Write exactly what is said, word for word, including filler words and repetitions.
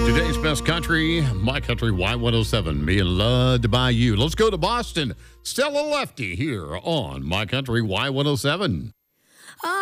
Today's best country, My Country Y one oh seven, being loved by you. Let's go to Boston. Stella Lefty here on My Country Y one oh seven.